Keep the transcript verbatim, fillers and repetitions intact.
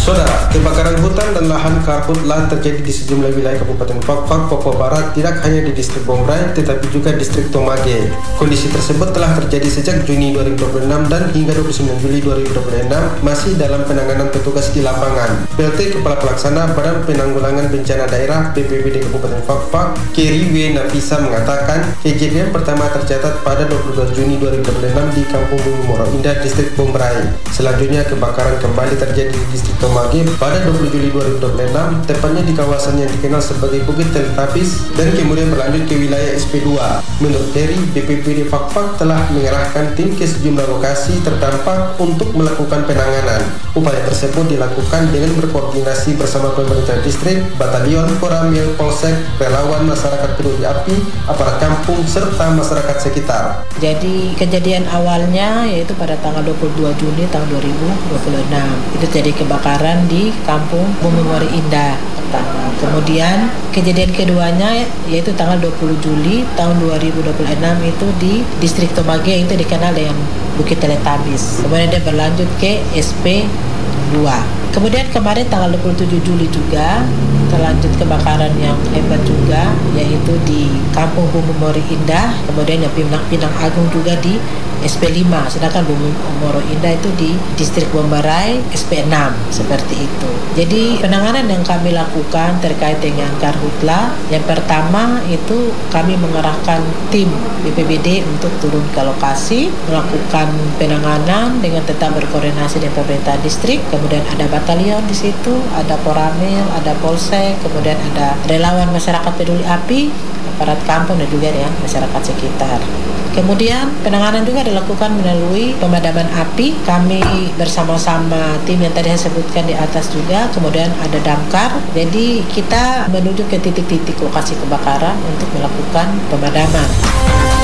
Saudara, kebakaran hutan dan lahan karhutla terjadi di sejumlah wilayah Kabupaten Fakfak, Papua Barat, tidak hanya di distrik Bombray, tetapi juga distrik Tomage. Kondisi tersebut telah terjadi sejak Juni dua ribu dua puluh enam dan hingga dua puluh sembilan Juli dua ribu dua puluh enam masih dalam penanganan petugas di lapangan. P L T Kepala Pelaksana Badan Penanggulangan Bencana Daerah B P B D Kabupaten Fakfak, Keri W. Nafisa mengatakan, kejadian pertama tercatat pada dua puluh dua Juni dua ribu dua puluh enam di Kampung Bumi Moro Indah, distrik Bombray. Selanjutnya, kebakaran kembali terjadi di distrik Tomage pada dua puluh Juli dua ribu dua puluh enam, tepatnya di kawasan yang dikenal sebagai Bukit Teletapis, dan kemudian berlanjut ke wilayah S P dua. Menurut Keri, B P B D Fakfak telah mengerahkan tim ke sejumlah lokasi terdampak untuk melakukan penanganan. Upaya tersebut dilakukan dengan berkoordinasi bersama pemerintah distrik, batalion, koramil, polsek, relawan, masyarakat peduli api, aparat kampung, serta masyarakat sekitar. Jadi kejadian awalnya yaitu pada tanggal dua puluh dua Juni tahun dua ribu dua puluh enam. Itu jadi kebakaran di Kampung Bumi Moro Indah pertama. Kemudian kejadian keduanya yaitu tanggal dua puluh Juli tahun dua ribu dua puluh enam itu di distrik Tomage, itu dikenal dengan Bukit Teletubbies. Kemudian dia berlanjut ke S P dua. Kemudian kemarin tanggal dua puluh tujuh Juli juga terlanjut kebakaran yang hebat juga, yaitu di Kampung Bumi Moro Indah, kemudian yang Pinang, Pinang Agung juga di S P lima, sedangkan Bumi Moro Indah itu di distrik Bombray S P enam, seperti itu. Jadi penanganan yang kami lakukan terkait dengan karhutla, yang pertama itu kami mengerahkan tim B P B D untuk turun ke lokasi, melakukan penanganan dengan tetap berkoordinasi dengan pemerintah distrik, kemudian ada batalion di situ, ada koramil, ada polsek, kemudian ada relawan masyarakat peduli api, aparat kampung, dan juga ya masyarakat sekitar. Kemudian penanganan juga dilakukan melalui pemadaman api. Kami bersama-sama tim yang tadi saya sebutkan di atas juga, kemudian ada damkar. Jadi kita menuju ke titik-titik lokasi kebakaran untuk melakukan pemadaman.